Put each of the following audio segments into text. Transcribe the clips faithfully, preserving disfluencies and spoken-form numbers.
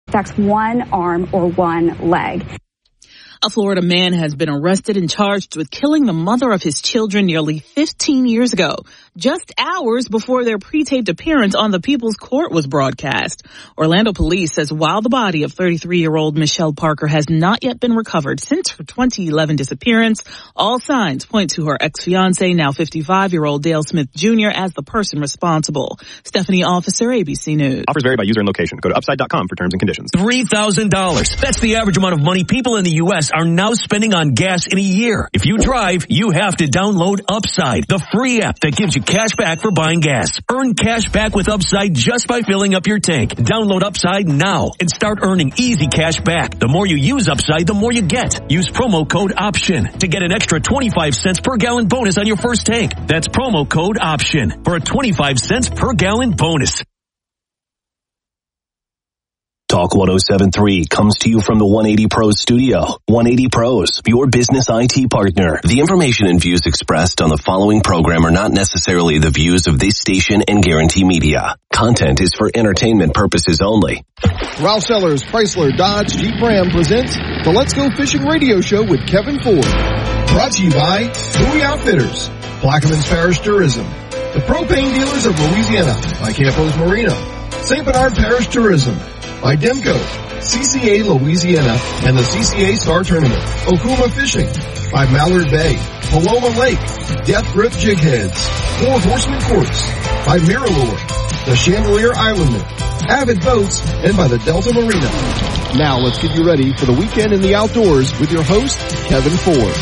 affects one arm or one leg. A Florida man has been arrested and charged with killing the mother of his children nearly fifteen years ago, just hours before their pre-taped appearance on the People's Court was broadcast. Orlando police says while the body of thirty-three-year-old Michelle Parker has not yet been recovered since her twenty eleven disappearance, all signs point to her ex-fiancé, now fifty-five-year-old Dale Smith Junior, as the person responsible. Stephanie Officer, A B C News. Offers vary by user and location. Go to upside dot com for terms and conditions. three thousand dollars. That's the average amount of money people in the U S are now spending on gas in a year. If you drive, you have to download Upside, the free app that gives you cash back for buying gas. Earn cash back with Upside just by filling up your tank. Download Upside now and start earning easy cash back. The more you use Upside, the more you get. Use promo code OPTION to get an extra twenty-five cents per gallon bonus on your first tank. That's promo code OPTION for a twenty-five cents per gallon bonus. Talk one oh seven point three comes to you from the one eighty Pros studio. one eighty Pros, your business I T partner. The information and views expressed on the following program are not necessarily the views of this station and Guarantee Media. Content is for entertainment purposes only. Ralph Sellers Chrysler Dodge Jeep Ram presents the Let's Go Fishing Radio Show with Kevin Ford. Brought to you by Bowie Outfitters, Plaquemines Parish Tourism, the Propane Dealers of Louisiana by Campos Marina, Saint Bernard Parish Tourism, by Demco, C C A Louisiana, and the C C A Star Tournament. Okuma Fishing, by Mallard Bay, Paloma Lake, Death Grip Jig Heads, Four Horsemen Courts, by Miralure, the Chandelier Islandman, Avid Boats, and by the Delta Marina. Now let's get you ready for the weekend in the outdoors with your host, Kevin Ford.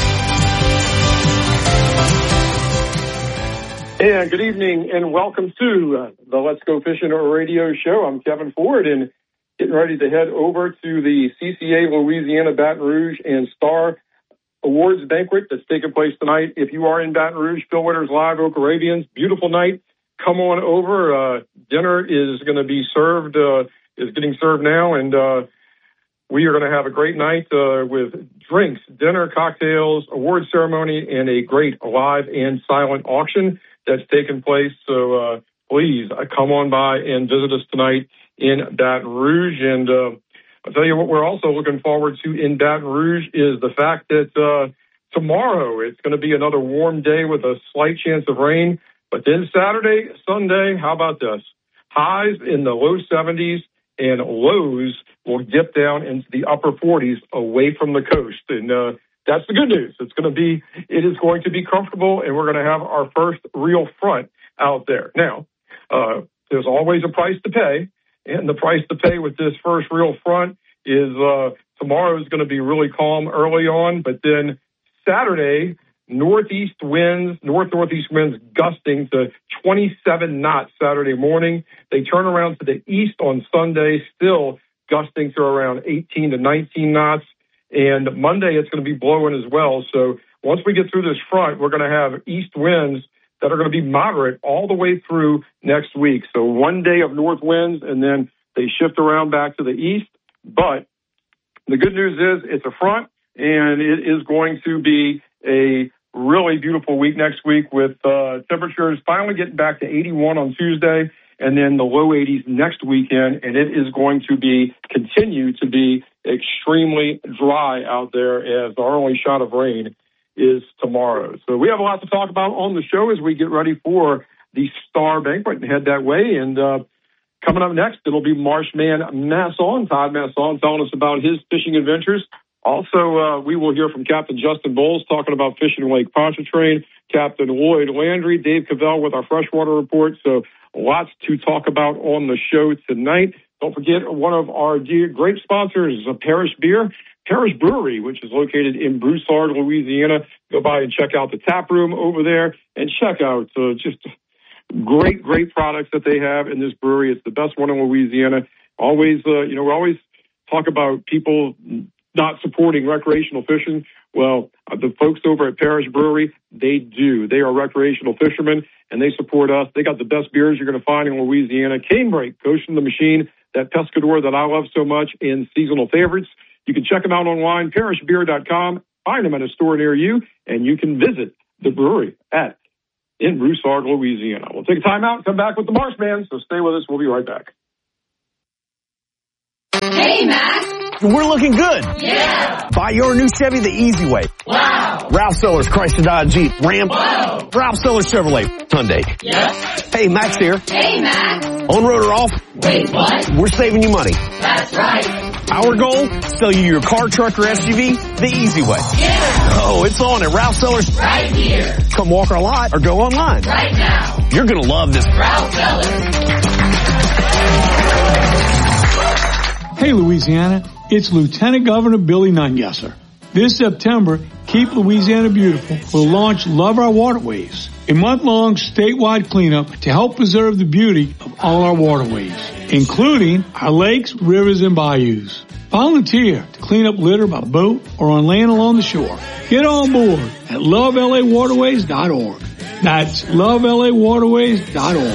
And good evening and welcome to uh, the Let's Go Fishing Radio Show. I'm Kevin Ford and getting ready to head over to the C C A Louisiana Baton Rouge and Star Awards Banquet that's taking place tonight. If you are in Baton Rouge, Phil Witter's Live Oak Arabians, beautiful night. Come on over. Uh, dinner is going to be served, uh, is getting served now, and uh, we are going to have a great night uh, with drinks, dinner, cocktails, award ceremony, and a great live and silent auction that's taking place. So uh, please uh, come on by and visit us tonight in Baton Rouge. And uh, I'll tell you what we're also looking forward to in Baton Rouge is the fact that uh, tomorrow it's going to be another warm day with a slight chance of rain. But then Saturday, Sunday, how about this? Highs in the low seventies and lows will dip down into the upper forties away from the coast. And uh, that's the good news. It's going to be, it is going to be comfortable, and we're going to have our first real front out there. Now, uh, there's always a price to pay, and the price to pay with this first real front is uh, tomorrow is going to be really calm early on, but then Saturday, northeast winds, north-northeast winds gusting to twenty-seven knots Saturday morning. They turn around to the east on Sunday, still gusting to around eighteen to nineteen knots. And Monday, it's going to be blowing as well. So once we get through this front, we're going to have east winds that are going to be moderate all the way through next week. So one day of north winds, and then they shift around back to the east. But the good news is it's a front, and it is going to be a really beautiful week next week with uh, temperatures finally getting back to eighty-one on Tuesday, and then the low eighties next weekend, and it is going to be continue to be extremely dry out there as our only shot of rain is tomorrow. So we have a lot to talk about on the show as we get ready for the Star Banquet and head that way. And uh, coming up next, it'll be Marshman Masson, Todd Masson, telling us about his fishing adventures. Also, uh, we will hear from Captain Justin Bowles talking about fishing Lake Pontchartrain, Captain Lloyd Landry, Dave Cavell with our freshwater report. So lots to talk about on the show tonight. Don't forget one of our dear, great sponsors, Parish Beer, Parish Brewery, which is located in Broussard, Louisiana. Go by and check out the tap room over there and check out uh, just great, great products that they have in this brewery. It's the best one in Louisiana. Always, uh, you know, we always talk about people not supporting recreational fishing. Well, uh, the folks over at Parish Brewery, they do. They are recreational fishermen, and they support us. They got the best beers you're going to find in Louisiana. Canebrake, Ghost in the Machine, that Pescador that I love so much, and seasonal favorites. You can check them out online, parish beer dot com. Find them at a store near you, and you can visit the brewery at in Broussard, Louisiana. We'll take a time out and come back with the Marshman, so stay with us. We'll be right back. Hey, Max. We're looking good. Yeah. Buy your new Chevy the easy way. Wow. Ralph Sellers, Chrysler Dodge Jeep, Ram. Whoa. Ralph Sellers Chevrolet, Hyundai. Yep. Hey, Max here. Hey, Max. On road or off? Wait, what? We're saving you money. That's right. Our goal? Sell you your car, truck, or S U V the easy way. Yeah. Oh, it's on at Ralph Sellers. Right here. Come walk our lot or go online. Right now. You're going to love this. Ralph Sellers. Hey, Louisiana. It's Lieutenant Governor Billy Nungesser. This September, Keep Louisiana Beautiful will launch Love Our Waterways, a month-long statewide cleanup to help preserve the beauty of all our waterways, including our lakes, rivers, and bayous. Volunteer to clean up litter by boat or on land along the shore. Get on board at love L A waterways dot org. That's love L A waterways dot org.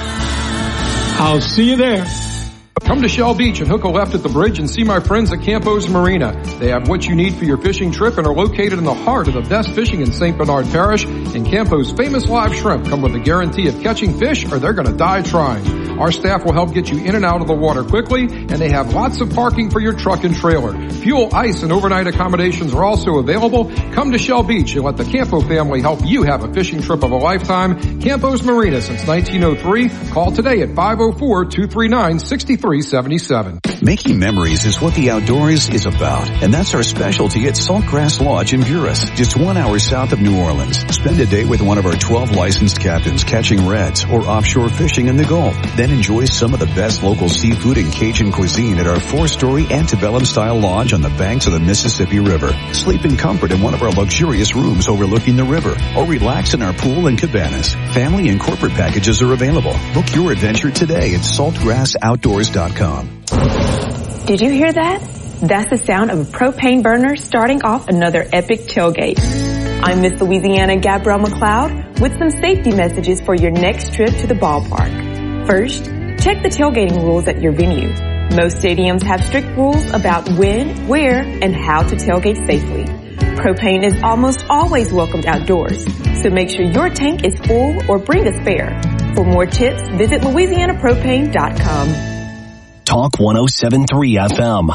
I'll see you there. Come to Shell Beach and hook a left at the bridge and see my friends at Campos Marina. They have what you need for your fishing trip and are located in the heart of the best fishing in Saint Bernard Parish. And Campos' famous live shrimp come with a guarantee of catching fish or they're going to die trying. Our staff will help get you in and out of the water quickly, and they have lots of parking for your truck and trailer. Fuel, ice, and overnight accommodations are also available. Come to Shell Beach and let the Campo family help you have a fishing trip of a lifetime. Campos Marina since nineteen oh three. Call today at five oh four, two three nine, six three seven seven. Making memories is what the outdoors is about, and that's our specialty at Saltgrass Lodge in Buras, just one hour south of New Orleans. Spend a day with one of our twelve licensed captains catching reds or offshore fishing in the Gulf. Then enjoy some of the best local seafood and Cajun cuisine at our four-story antebellum-style lodge on the banks of the Mississippi River. Sleep in comfort in one of our luxurious rooms overlooking the river, or relax in our pool and cabanas. Family and corporate packages are available. Book your adventure today at saltgrass outdoors dot com. Did you hear that? That's the sound of a propane burner starting off another epic tailgate. I'm Miss Louisiana Gabrielle McLeod with some safety messages for your next trip to the ballpark. First, check the tailgating rules at your venue. Most stadiums have strict rules about when, where, and how to tailgate safely. Propane is almost always welcomed outdoors, so make sure your tank is full or bring a spare. For more tips, visit louisiana propane dot com. Talk one oh seven point three F M.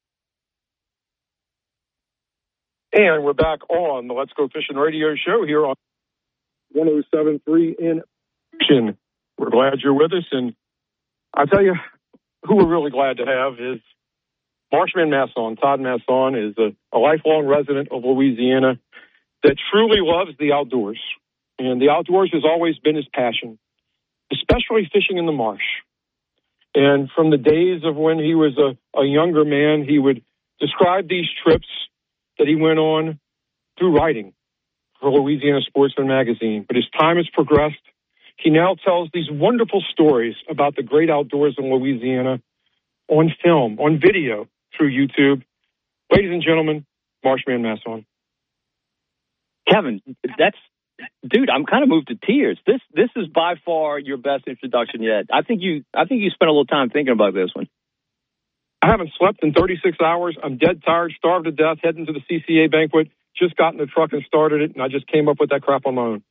And we're back on the Let's Go Fishing radio show here on one oh seven point three in Action. We're glad you're with us. And I tell you, who we're really glad to have is Marshman Masson. Todd Masson is a, a lifelong resident of Louisiana that truly loves the outdoors. And the outdoors has always been his passion, especially fishing in the marsh. And from the days of when he was a, a younger man, he would describe these trips that he went on through writing for Louisiana Sportsman magazine. But as time has progressed, he now tells these wonderful stories about the great outdoors in Louisiana on film, on video, through YouTube. Ladies and gentlemen, Marshman Masson. Kevin, that's, dude, I'm kind of moved to tears. This this is by far your best introduction yet. I think you I think you spent a little time thinking about this one. I haven't slept in thirty-six hours. I'm dead tired, starved to death, heading to the C C A banquet. Just got in the truck and started it, and I just came up with that crap on my own.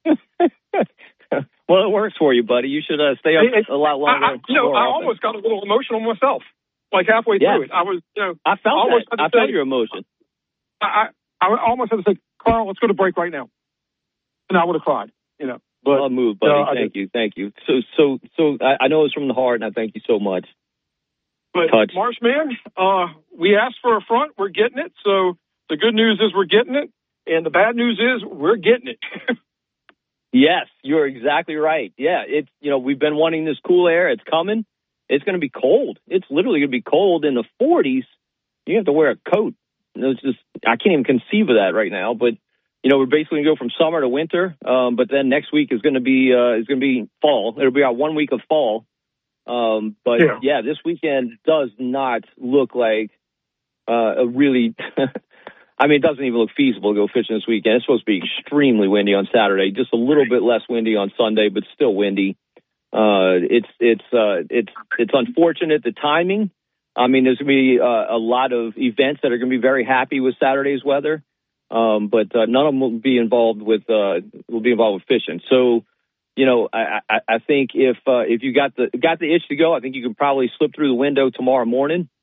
Well, it works for you, buddy. You should uh, stay up it, a lot longer. I, I, you know, I almost got a little emotional myself, like halfway yes. through it. I was, you know, I felt almost that. I say, felt your emotion. I, I, I almost had to say, Carl, let's go to break right now. And I would have cried, you know. But, well moved, buddy. Uh, thank you, thank you. So, so, so I, I know it's from the heart, and I thank you so much. But Touch. Marshman, uh, we asked for a front, we're getting it. So the good news is we're getting it, and the bad news is we're getting it. Yes, you're exactly right. Yeah, it's, you know, we've been wanting this cool air. It's coming. It's going to be cold. It's literally going to be cold in the forties. You have to wear a coat. It's just, I can't even conceive of that right now. But, you know, we're basically going to go from summer to winter. Um, but then next week is going to be, uh, is going to be fall. It'll be our one week of fall. Um, but yeah. yeah, this weekend does not look like, uh, a really, I mean, it doesn't even look feasible to go fishing this weekend. It's supposed to be extremely windy on Saturday, just a little bit less windy on Sunday, but still windy. Uh, it's, it's, uh, it's, it's unfortunate, the timing. I mean, there's going to be uh, a lot of events that are going to be very happy with Saturday's weather. Um, but, uh, none of them will be involved with, uh, will be involved with fishing. So, you know, I, I, I think if, uh, if you got the, got the itch to go, I think you can probably slip through the window tomorrow morning.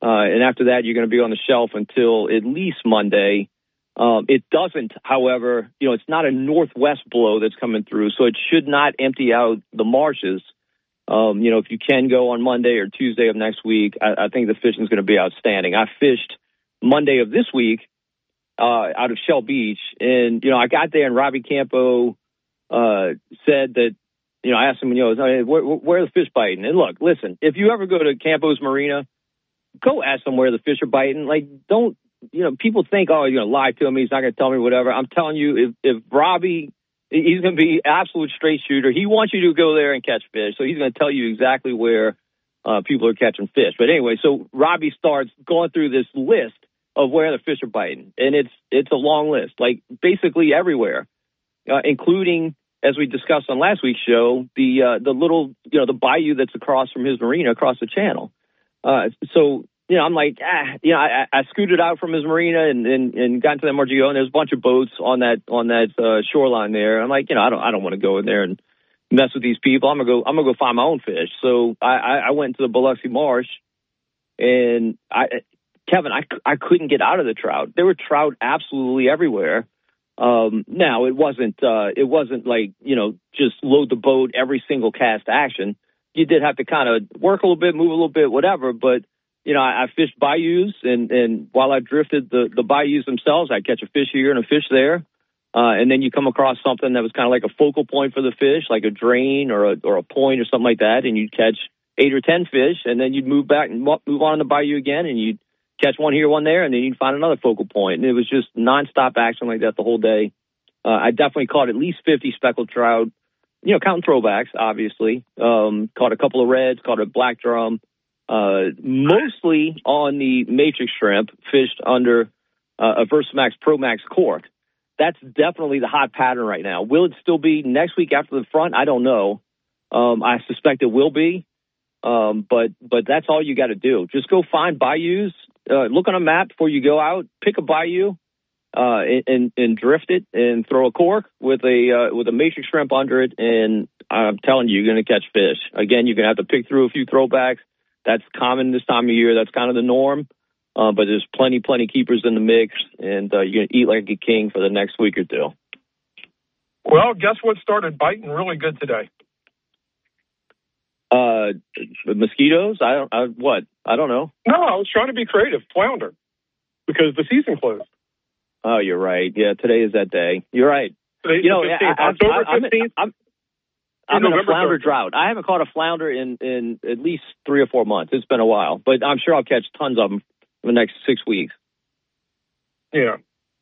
Uh, and after that, you're going to be on the shelf until at least Monday. Um, it doesn't, however, you know, it's not a northwest blow that's coming through, so it should not empty out the marshes. Um, you know, if you can go on Monday or Tuesday of next week, I, I think the fishing is going to be outstanding. I fished Monday of this week uh, out of Shell Beach, and, you know, I got there and Robbie Campo uh, said that, you know, I asked him, you know, where, where are the fish biting? And look, listen, if you ever go to Campo's Marina, go ask them where the fish are biting. Like, don't, you know, people think, oh, you're going to lie to him. He's not going to tell me whatever. I'm telling you, if, if Robbie, he's going to be absolute straight shooter. He wants you to go there and catch fish. So he's going to tell you exactly where uh, people are catching fish. But anyway, so Robbie starts going through this list of where the fish are biting. And it's, it's a long list, like basically everywhere, uh, including, as we discussed on last week's show, the, uh, the little, you know, the bayou that's across from his marina across the channel. Uh, so, you know, I'm like, ah, you know, I, I scooted out from his marina and, and, and got into the M R G O, and there's a bunch of boats on that on that uh, shoreline there. I'm like, you know, I don't I don't want to go in there and mess with these people. I'm gonna go I'm gonna go find my own fish. So I, I, I went to the Biloxi Marsh, and I, Kevin, I, I couldn't get out of the trout. There were trout absolutely everywhere. Um, now it wasn't uh, it wasn't like, you know, just load the boat every single cast action. You did have to kind of work a little bit, move a little bit, whatever. But, you know, I, I fished bayous, and, and while I drifted the, the bayous themselves, I'd catch a fish here and a fish there. Uh, and then you come across something that was kind of like a focal point for the fish, like a drain or a, or a point or something like that, and you'd catch eight or ten fish, and then you'd move back and move on in the bayou again, and you'd catch one here, one there, and then you'd find another focal point. And it was just nonstop action like that the whole day. Uh, I definitely caught at least fifty speckled trout, you know, counting throwbacks, obviously. Um, caught a couple of reds, caught a black drum, uh, mostly on the matrix shrimp, fished under uh, a Versamax Pro Max cork. That's definitely the hot pattern right now. Will it still be next week after the front? I don't know. Um, I suspect it will be. Um, but but that's all you got to do. Just go find bayous. Uh, look on a map before you go out. Pick a bayou. Uh, and, and drift it and throw a cork with a uh, with a matrix shrimp under it, and I'm telling you, you're going to catch fish. Again, you're going to have to pick through a few throwbacks. That's common this time of year. That's kind of the norm. Uh, but there's plenty, plenty keepers in the mix, and uh, you're going to eat like a king for the next week or two. Well, guess what started biting really good today? Uh, mosquitoes? I don't. I, what? I don't know. No, I was trying to be creative. Flounder, because the season closed. Oh, you're right. Yeah, today is that day. You're right. Today's you know, the fifteenth. I, I, October I, I'm, fifteenth. I'm, I'm in a flounder thirteenth. drought. I haven't caught a flounder in, in at least three or four months. It's been a while, but I'm sure I'll catch tons of them in the next six weeks. Yeah.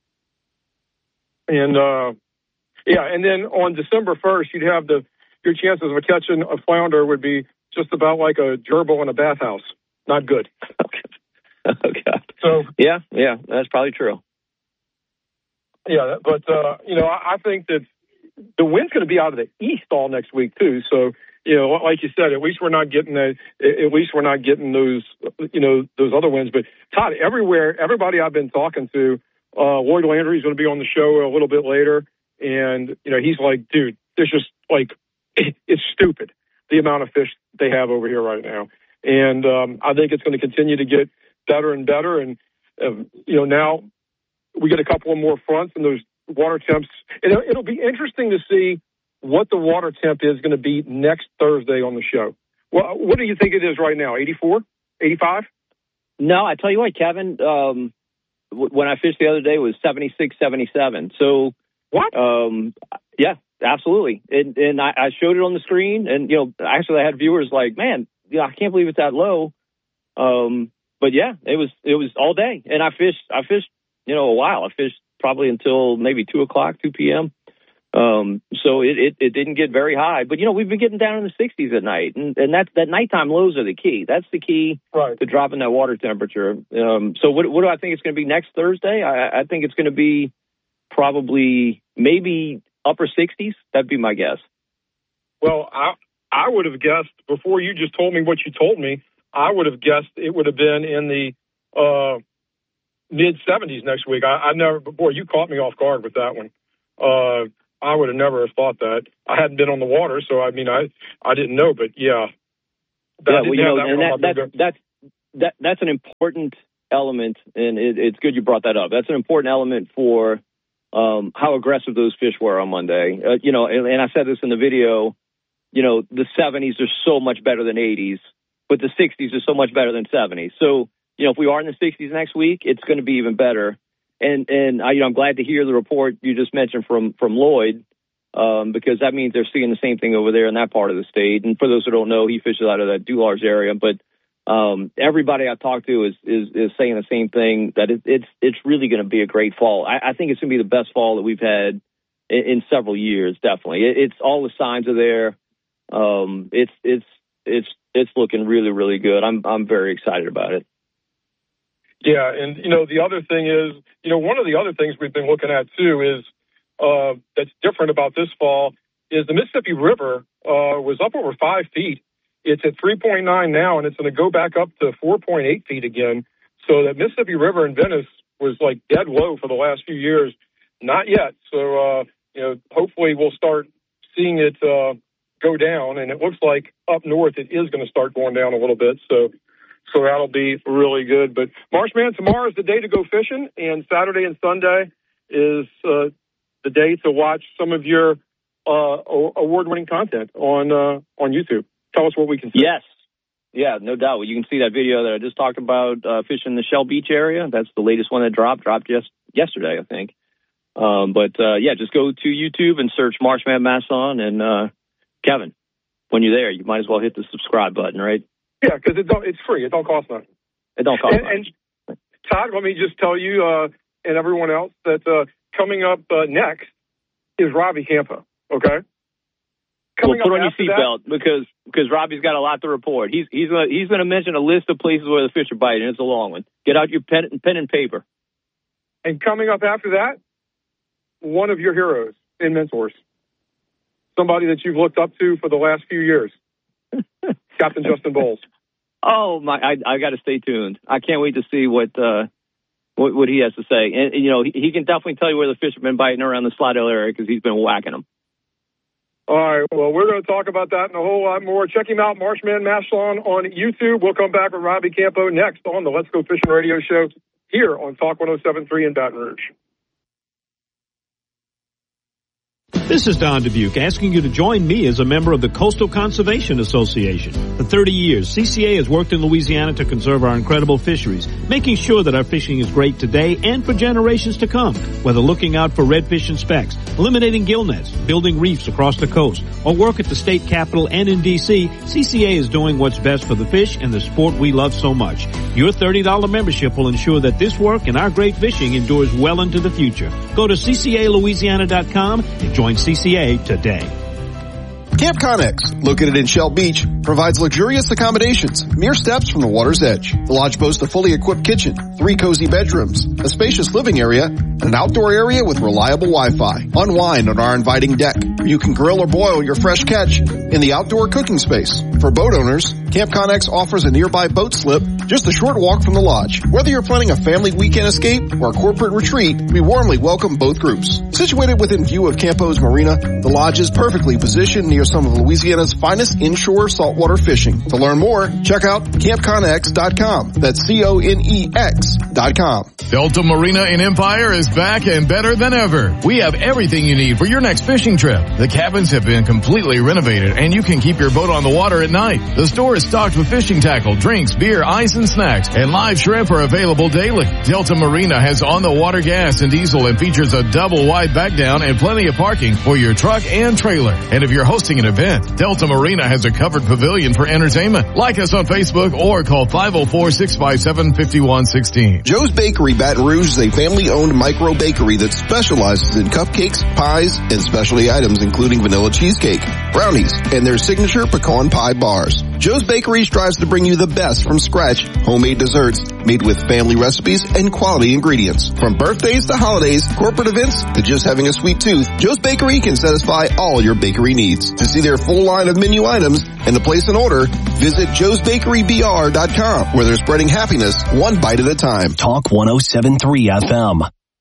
And, uh, yeah, and then on December first, you'd have the, your chances of catching a flounder would be just about like a gerbil in a bathhouse. Not good. Okay. So, yeah, yeah, that's probably true. Yeah, but, uh, you know, I, I think that the wind's going to be out of the east all next week, too. So, you know, like you said, at least we're not getting a, at least we're not getting those, you know, those other winds. But, Todd, everywhere, everybody I've been talking to, uh, Lloyd Landry's going to be on the show a little bit later. And, you know, he's like, dude, it's just like, it, it's stupid, the amount of fish they have over here right now. And um, I think it's going to continue to get better and better. And, uh, you know, now we get a couple of more fronts and those water temps. It'll, it'll be interesting to see what the water temp is going to be next Thursday on the show. Well, what do you think it is right now? eighty-four, eighty-five? No, I tell you what, Kevin, um, w- when I fished the other day it was seventy-six, seventy-seven. So, what? Um, yeah, absolutely. And, and I, I showed it on the screen, and, you know, actually I had viewers like, man, you know, I can't believe it's that low. Um, but yeah, it was, it was all day. And I fished, I fished, you know, a while. I fished probably until maybe two o'clock, two p.m. Um, so it, it, it didn't get very high. But, you know, we've been getting down in the sixties at night. And, and that, that nighttime lows are the key. That's the key right. to dropping that water temperature. Um, so what, what do I think it's going to be next Thursday? I, I think it's going to be probably maybe upper sixties. That'd be my guess. Well, I, I would have guessed, before you just told me what you told me, I would have guessed it would have been in the uh, mid seventies next week. I, I never, boy, you caught me off guard with that one. Uh, I would have never have thought that. I hadn't been on the water, so I mean, I, I didn't know, but yeah. Yeah, well, you know, and that, that's, that's, that that's an important element, and it, it's good you brought that up. That's an important element for um, how aggressive those fish were on Monday. Uh, you know, and, and I said this in the video, you know, the seventies are so much better than eighties, but the sixties are so much better than seventies. So, you know, if we are in the sixties next week, it's going to be even better. And, and I, you know, I'm glad to hear the report you just mentioned from, from Lloyd, um, because that means they're seeing the same thing over there in that part of the state. And for those who don't know, he fishes out of that Dular's area, but Um, everybody I talk to is, is, is saying the same thing, that it, it's, it's really going to be a great fall. I, I think it's going to be the best fall that we've had in, in several years. Definitely. It, it's all the signs are there. Um, it's, it's, it's, it's looking really, really good. I'm, I'm very excited about it. Yeah. And, you know, the other thing is, you know, one of the other things we've been looking at too is, uh, that's different about this fall is the Mississippi River, uh, was up over five feet. It's at three point nine now, and it's going to go back up to four point eight feet again. So that Mississippi River in Venice was like dead low for the last few years. Not yet. So, uh, you know, hopefully we'll start seeing it uh, go down, and it looks like up north it is going to start going down a little bit. So, so that'll be really good. But Marshman, tomorrow is the day to go fishing, and Saturday and Sunday is uh, the day to watch some of your uh, award-winning content on uh, on YouTube. Tell us what we can see. Yes. Yeah, no doubt. You can see that video that I just talked about, uh, fishing the Shell Beach area. That's the latest one that dropped, dropped just yesterday, I think. Um, but, uh, yeah, just go to YouTube and search Marshman Masson. And, uh, Kevin, when you're there, you might as well hit the subscribe button, right? Yeah, because it don't, it's free. It don't cost nothing. It don't cost and, nothing. And, Todd, let me just tell you uh, and everyone else that uh, coming up uh, next is Robbie Campo, okay? Coming well, put on your seatbelt because because Robbie's got a lot to report. He's he's gonna he's gonna mention a list of places where the fish are biting. It's a long one. Get out your pen pen and paper. And coming up after that, one of your heroes and mentors, somebody that you've looked up to for the last few years, Captain Justin Bowles. Oh my! I I got to stay tuned. I can't wait to see what uh what, what he has to say. And you know he, he can definitely tell you where the fish have been biting around the Slidell area because he's been whacking them. All right, well, we're going to talk about that and a whole lot more. Check him out, Marshman Masson, on YouTube. We'll come back with Robbie Campo next on the Let's Go Fishing Radio Show here on Talk one oh seven point three in Baton Rouge. This is Don Dubuque asking you to join me as a member of the Coastal Conservation Association. For thirty years, C C A has worked in Louisiana to conserve our incredible fisheries, making sure that our fishing is great today and for generations to come. Whether looking out for redfish and specks, eliminating gill nets, building reefs across the coast, or work at the state capitol and in D C, C C A is doing what's best for the fish and the sport we love so much. Your thirty dollars membership will ensure that this work and our great fishing endures well into the future. Go to C C A Louisiana dot com and join C C A today. Camp Connex, located in Shell Beach, provides luxurious accommodations, mere steps from the water's edge. The lodge boasts a fully equipped kitchen, three cozy bedrooms, a spacious living area, and an outdoor area with reliable Wi-Fi. Unwind on our inviting deck, where you can grill or boil your fresh catch in the outdoor cooking space. For boat owners, Camp Connex offers a nearby boat slip just a short walk from the lodge. Whether you're planning a family weekend escape or a corporate retreat, we warmly welcome both groups. Situated within view of Campo's Marina, the lodge is perfectly positioned near some of Louisiana's finest inshore saltwater fishing. To learn more, check out camp connex dot com. That's C O N E X dot com. Delta Marina in Empire is back and better than ever. We have everything you need for your next fishing trip. The cabins have been completely renovated and you can keep your boat on the water at night. The store is stocked with fishing tackle, drinks, beer, ice, and snacks, and live shrimp are available daily. Delta Marina has on-the-water gas and diesel and features a double-wide back-down and plenty of parking for your truck and trailer. And if you're hosting an event, Delta Marina has a covered pavilion for entertainment. Like us on Facebook or call five oh four, six five seven, five one one six. Joe's Bakery Baton Rouge is a family-owned micro bakery that specializes in cupcakes, pies, and specialty items including vanilla cheesecake, brownies, and their signature pecan pie bars. Joe's Bakery strives to bring you the best from scratch, homemade desserts made with family recipes and quality ingredients. From birthdays to holidays, corporate events to just having a sweet tooth, Joe's Bakery can satisfy all your bakery needs. To see their full line of menu items and to place an order, visit joes bakery b r dot com, where they're spreading happiness one bite at a time. Talk one oh seven point three F M.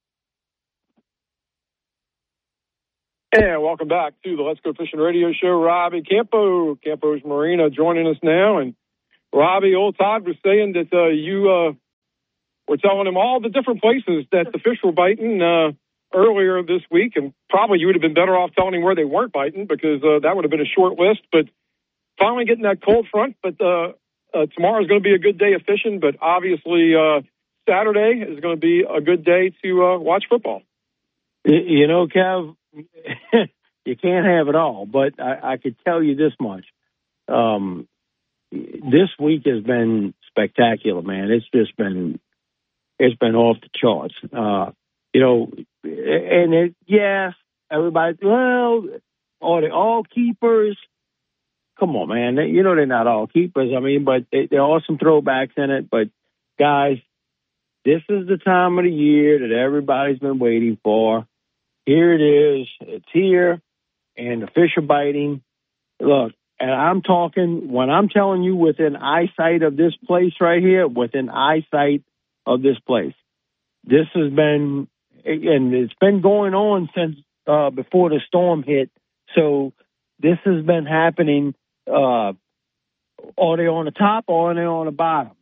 And welcome back to the Let's Go Fishing Radio Show. Robbie Campo, Campo's Marina, joining us now. And Robbie, old Todd was saying that uh, you uh, were telling him all the different places that the fish were biting uh, earlier this week, and probably you would have been better off telling him where they weren't biting because uh, that would have been a short list. But finally getting that cold front, but uh, uh, tomorrow's going to be a good day of fishing, but obviously uh, Saturday is going to be a good day to uh, watch football. You know, Kev, you can't have it all, but I, I could tell you this much. Um, this week has been spectacular, man. It's just been, it's been off the charts. Uh, you know, and it, yes, everybody, well, are they all keepers? Come on, man. You know they're not all keepers. I mean, but they, there are some throwbacks in it. But, guys, this is the time of the year that everybody's been waiting for. Here it is. It's here, and the fish are biting. Look, and I'm talking, when I'm telling you within eyesight of this place right here, within eyesight of this place, this has been, and it's been going on since uh, before the storm hit. So this has been happening. Uh, are they on the top or are they on the bottom?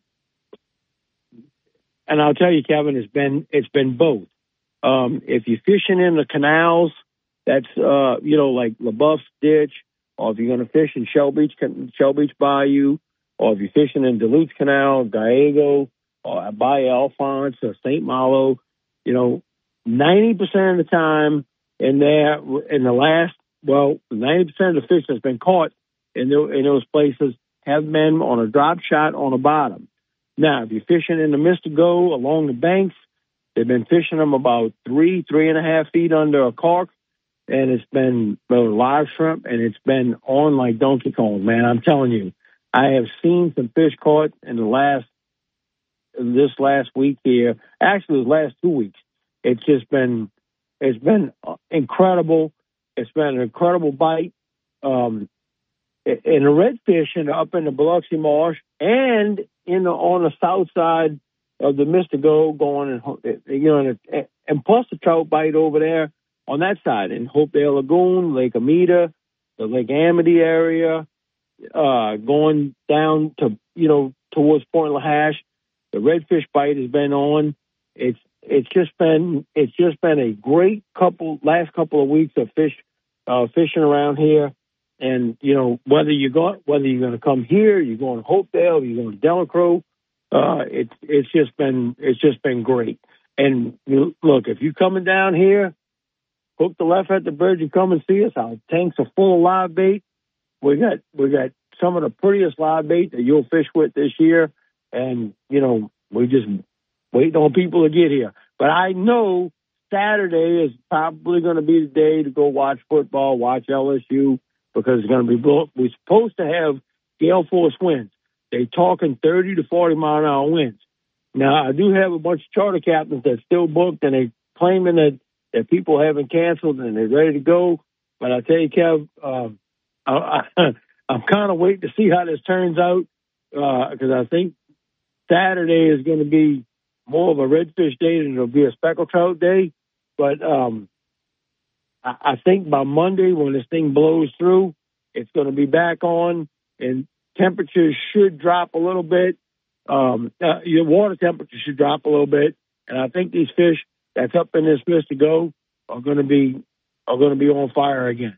And I'll tell you, Kevin, it's been it's been both. Um, if you're fishing in the canals, that's uh, you know like LaBeouf's Ditch, or if you're going to fish in Shell Beach, Shell Beach Bayou, or if you're fishing in Duluth Canal, Gallego, or Bay Alphonse, or Saint Malo, you know, ninety percent of the time in there, in the last, well, ninety percent of the fish that's been caught in, the, in those places have been on a drop shot on the bottom. Now, if you're fishing in the Mystico along the banks, they've been fishing them about three, three and a half feet under a cork, and it's been well, live shrimp, and it's been on like Donkey Kong, man. I'm telling you, I have seen some fish caught in the last, this last week here. Actually, the last two weeks. It's just been, it's been incredible. It's been an incredible bite. Um, in the redfish and up in the Biloxi Marsh and in the, on the south side of the Mystico going and, you know, and, and plus the trout bite over there on that side in Hopedale Lagoon, Lake Amita, the Lake Amity area, uh, going down to, you know, towards Point Lahash. The redfish bite has been on. It's, it's just been, it's just been a great couple, last couple of weeks of fish, uh, fishing around here. And, you know, whether you go, whether you're going to come here, you're going to Hopedale, you're going to Delacroix, uh, it's, it's just been, it's just been great. And you, look, if you're coming down here, hook the left at the bridge and come and see us. Our tanks are full of live bait. We got, we got some of the prettiest live bait that you'll fish with this year. And, you know, we just waiting on people to get here. But I know Saturday is probably going to be the day to go watch football, watch L S U, because it's going to be booked. We're supposed to have gale force winds. They're talking thirty to forty mile an hour winds. Now, I do have a bunch of charter captains that's still booked, and they're claiming that, that people haven't canceled and they're ready to go. But I tell you, Kev, um, I, I, I'm kind of waiting to see how this turns out because uh, I think Saturday is going to be more of a redfish day than it'll be a speckled trout day. But um, I, I think by Monday, when this thing blows through, it's going to be back on, and temperatures should drop a little bit. Um, uh, your water temperature should drop a little bit, and I think these fish that's up in this Mystico are going to be are going to be on fire again.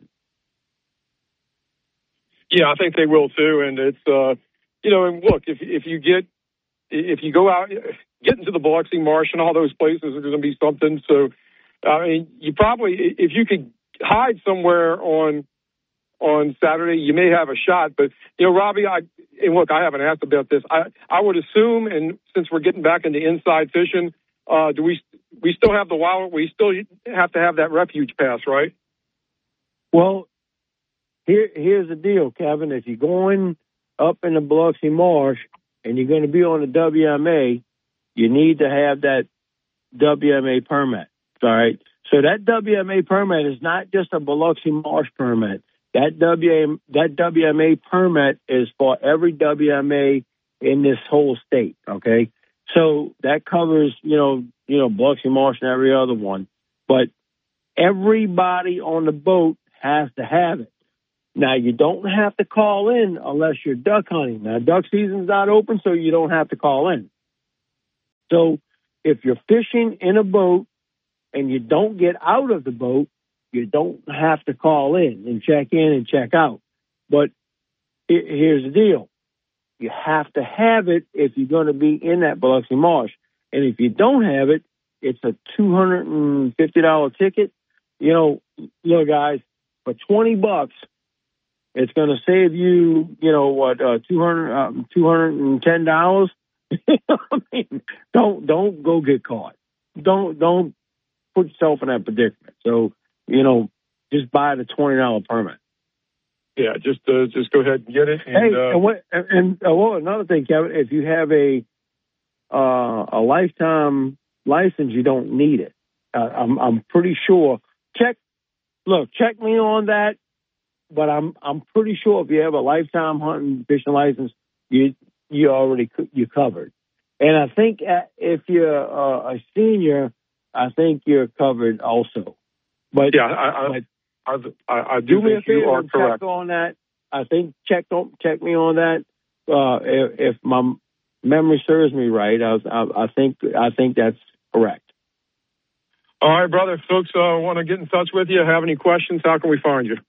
Yeah, I think they will too. And it's uh, you know, and look, if if you get if you go out, get into the Biloxi Marsh and all those places, there's going to be something. So, I mean, you probably, if you could hide somewhere on on Saturday, you may have a shot. But, you know, Robbie, I, and look, I haven't asked about this. I, I would assume, and since we're getting back into inside fishing, uh, do we we still have the wild, we still have to have that refuge pass, right? Well, here here's the deal, Kevin. If you're going up in the Biloxi Marsh and you're going to be on the W M A, you need to have that W M A permit, all right? So that W M A permit is not just a Biloxi Marsh permit. That W M, that W M A permit is for every W M A in this whole state, okay? So that covers, you know, you know, Biloxi Marsh and every other one. But everybody on the boat has to have it. Now, you don't have to call in unless you're duck hunting. Now, duck season's not open, so you don't have to call in. So if you're fishing in a boat and you don't get out of the boat, you don't have to call in and check in and check out. But it, here's the deal. You have to have it if you're going to be in that Biloxi Marsh. And if you don't have it, it's a two hundred fifty dollars ticket. You know, look, guys, for twenty bucks, it's going to save you, you know, what, uh, two hundred, um, two hundred ten dollars. I mean, don't, don't go get caught. Don't, don't put yourself in that predicament. So, you know, just buy the twenty dollars permit. Yeah, just, uh, just go ahead and get it. And, hey, uh, and what, and, uh, well, another thing, Kevin, if you have a, uh, a lifetime license, you don't need it. Uh, I'm, I'm pretty sure. Check, look, check me on that. But I'm, I'm pretty sure if you have a lifetime hunting fishing license, you, you already, you covered. And I think if you're uh, a senior, I think you're covered also. But yeah, I, I, I, I, I do, do me a think you favor are and correct check on that. I think check on, check me on that. Uh, if, if my memory serves me right, I, I, I think I think that's correct. All right, brother. Folks uh, want to get in touch with you. Have any questions? How can we find you?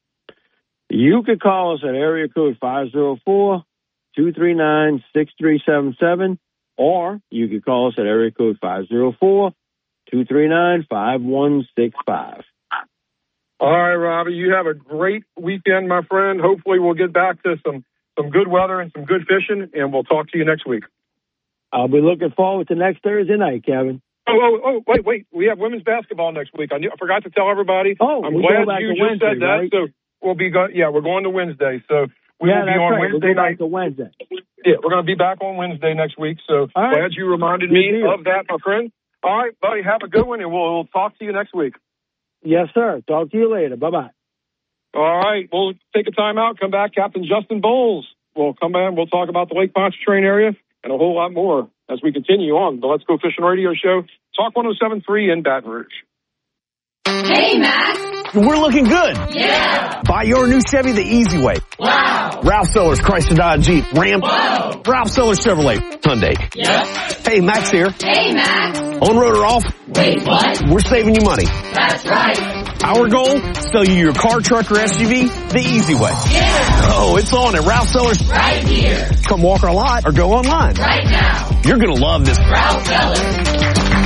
You could call us at area code five oh four, two three nine, six three seven seven, or you could call us at area code five oh four, two three nine, five one six five. All right, Robbie, you have a great weekend, my friend. Hopefully we'll get back to some, some good weather and some good fishing, and we'll talk to you next week. I'll be looking forward to next Thursday night, Kevin. Oh, oh, oh, wait, wait. We have women's basketball next week. I, knew, I forgot to tell everybody. Oh, I'm we glad go back you to just Wednesday, said that. right? So we'll be going, yeah, we're going to Wednesday. So we yeah, will be that's on right. Wednesday we'll go night. Back to Wednesday. Yeah, we're going to be back on Wednesday next week. So right. glad you reminded Good me deal. of that, my friend. All right, buddy, have a good one, and we'll, we'll talk to you next week. Yes, sir. Talk to you later. Bye-bye. All right, we'll take a time out, come back. Captain Justin Bowles will come back. We'll talk about the Lake Pontchartrain area and a whole lot more as we continue on the Let's Go Fishing Radio Show. Talk one oh seven point three in Baton Rouge. Hey, Max. We're looking good. Yeah. Buy your new Chevy the easy way. Wow. Ralph Sellers, Chrysler Dodge Jeep, Ram. Whoa. Ralph Sellers Chevrolet, Hyundai. Yep. Hey, Max here. Hey, Max. On road or off? Wait, what? We're saving you money. That's right. Our goal? Sell you your car, truck, or S U V the easy way. Yeah. Oh, it's on at Ralph Sellers. Right here. Come walk our lot or go online. Right now. You're going to love this. Ralph Sellers.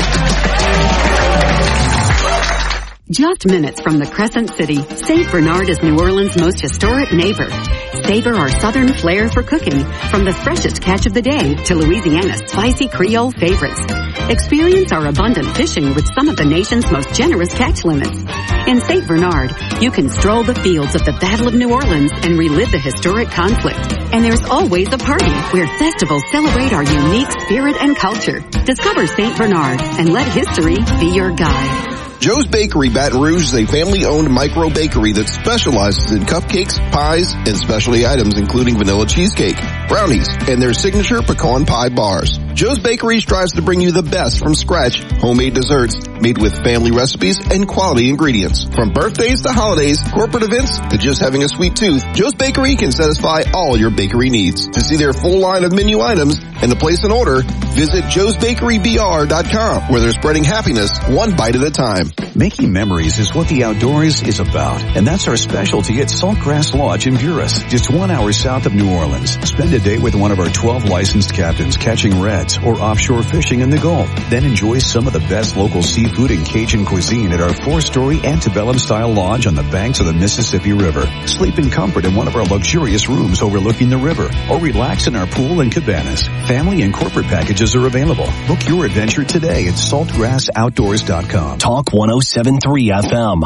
Just minutes from the Crescent City, Saint Bernard is New Orleans' most historic neighbor. Savor our southern flair for cooking, from the freshest catch of the day to Louisiana's spicy Creole favorites. Experience our abundant fishing with some of the nation's most generous catch limits. In Saint Bernard, you can stroll the fields of the Battle of New Orleans and relive the historic conflict. And there's always a party where festivals celebrate our unique spirit and culture. Discover Saint Bernard and let history be your guide. Joe's Bakery Baton Rouge is a family-owned micro bakery that specializes in cupcakes, pies, and specialty items including vanilla cheesecake, brownies, and their signature pecan pie bars. Joe's Bakery strives to bring you the best from scratch, homemade desserts made with family recipes and quality ingredients. From birthdays to holidays, corporate events to just having a sweet tooth, Joe's Bakery can satisfy all your bakery needs. To see their full line of menu items and to place an order, visit joes bakery b r dot com, where they're spreading happiness one bite at a time. Making memories is what the outdoors is about, and that's our specialty at Saltgrass Lodge in Buras, just one hour south of New Orleans. Spend a day with one of our twelve licensed captains catching reds or offshore fishing in the Gulf. Then enjoy some of the best local seafood and Cajun cuisine at our four-story antebellum-style lodge on the banks of the Mississippi River. Sleep in comfort in one of our luxurious rooms overlooking the river, or relax in our pool and cabanas. Family and corporate packages are available. Book your adventure today at saltgrass outdoors dot com. Talk one oh seven point three F M.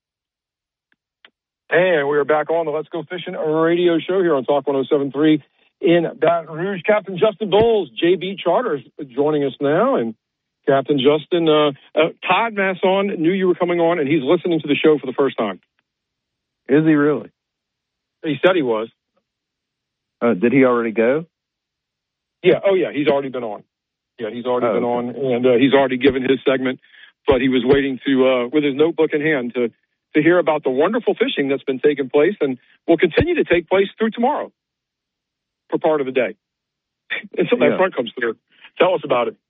And we are back on the Let's Go Fishing Radio Show here on Talk one oh seven point three in Baton Rouge. Captain Justin Bowles, J B Charters, joining us now. And Captain Justin, uh, uh, Todd Masson knew you were coming on, and he's listening to the show for the first time. Is he really? He said he was. Uh, did he already go? Yeah. Oh, yeah. He's already been on. Yeah, he's already oh, been okay. on, and uh, he's already given his segment. But he was waiting to, uh, with his notebook in hand, to to hear about the wonderful fishing that's been taking place and will continue to take place through tomorrow for part of the day until that Yeah. front comes through. Tell us about it.